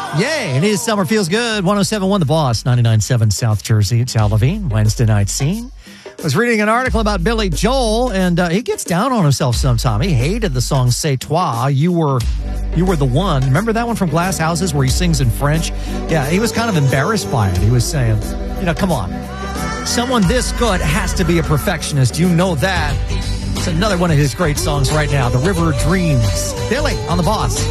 Yay, it is Summer Feels Good. 107.1 The Boss, 99.7 South Jersey. It's Al Levine, Wednesday Night Scene. I was reading an article about Billy Joel, and he gets down on himself sometime. He hated the song C'est Toi, You Were the One. Remember that one from Glass Houses where he sings in French? Yeah, he was kind of embarrassed by it. He was saying, come on. Someone this good has to be a perfectionist. You know that. It's another one of his great songs right now, The River Dreams. Billy on The Boss.